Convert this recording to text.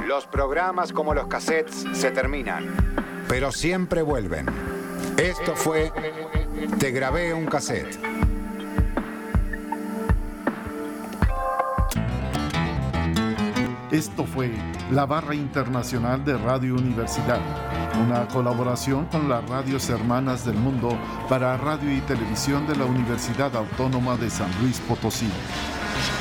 Los programas como los cassettes se terminan, pero siempre vuelven. Esto fue Te grabé un cassette. Esto fue la Barra Internacional de Radio Universidad, una colaboración con las radios hermanas del mundo para radio y televisión de la Universidad Autónoma de San Luis Potosí.